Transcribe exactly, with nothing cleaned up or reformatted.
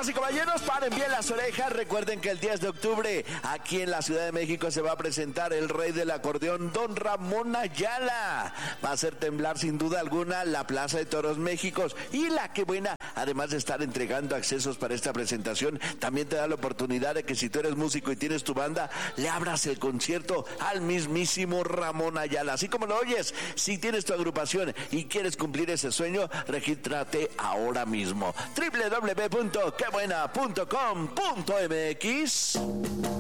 Damas y caballeros, paren bien las orejas. Recuerden que el diez de octubre, aquí en la Ciudad de México, se va a presentar el rey del acordeón, don Ramón Ayala. Va a hacer temblar sin duda alguna la Plaza de Toros México. Y la que buena, además de estar entregando accesos para esta presentación, también te da la oportunidad de que si tú eres músico y tienes tu banda, le abras el concierto al mismísimo Ramón Ayala. Así como lo oyes, si tienes tu agrupación y quieres cumplir ese sueño, regístrate ahora mismo. doble u doble u doble u punto que buena punto com punto m x